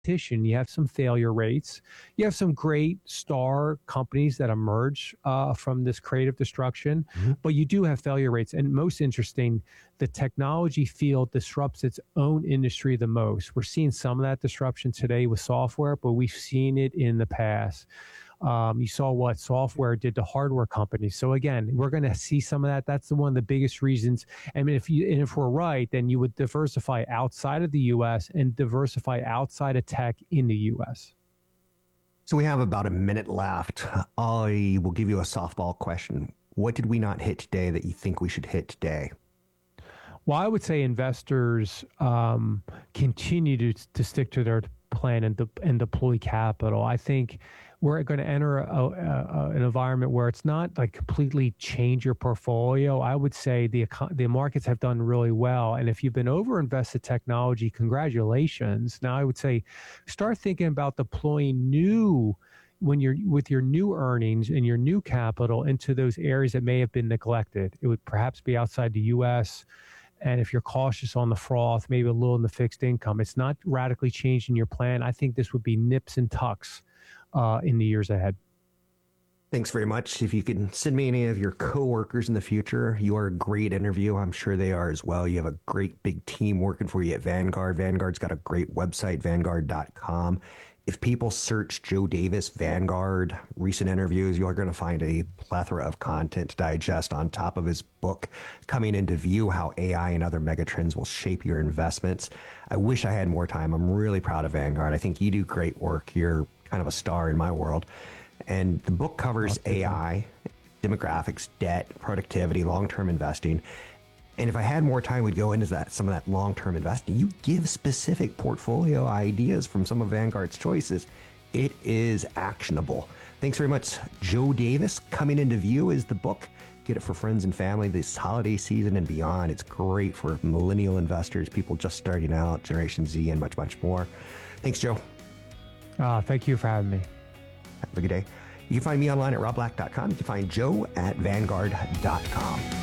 You have some failure rates. You have some great star companies that emerge from this creative destruction, but you do have failure rates. And most interesting, the technology field disrupts its own industry the most. We're seeing some of that disruption today with software, but we've seen it in the past. You saw what software did to hardware companies. So again, we're going to see some of that. That's one of the biggest reasons. I mean, if we're right, then you would diversify outside of the U.S. and diversify outside of tech in the U.S. So we have about a minute left. I will give you a softball question. What did we not hit today that you think we should hit today? Well, I would say investors continue to stick to their plan and deploy capital. I think we're going to enter an environment where it's not like completely change your portfolio. I would say the markets have done really well. And if you've been over-invested technology, congratulations. Now I would say start thinking about deploying with your new earnings and your new capital into those areas that may have been neglected. It would perhaps be outside the U.S., and if you're cautious on the froth, maybe a little in the fixed income. It's not radically changing your plan. I think this would be nips and tucks in the years ahead. Thanks very much. If you can send me any of your coworkers in the future, you are a great interview. I'm sure they are as well. You have a great big team working for you at Vanguard. Vanguard's got a great website, vanguard.com. If people search Joe Davis, Vanguard, recent interviews, you're going to find a plethora of content to digest on top of his book, Coming Into View, How AI and Other Megatrends Will Shape Your Investments. I wish I had more time. I'm really proud of Vanguard. I think you do great work. You're kind of a star in my world. And the book covers AI, demographics, debt, productivity, long-term investing. And if I had more time, we'd go into some of that long-term investing. You give specific portfolio ideas from some of Vanguard's choices. It is actionable. Thanks very much, Joe Davis. Coming Into View is the book. Get it for friends and family this holiday season and beyond. It's great for millennial investors, people just starting out, Generation Z, and much, much more. Thanks, Joe. Thank you for having me. Have a good day. You can find me online at robblack.com. You can find Joe at vanguard.com.